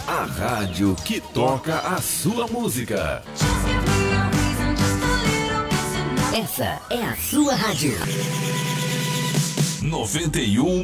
A rádio que toca a sua música. Essa é a sua rádio. 91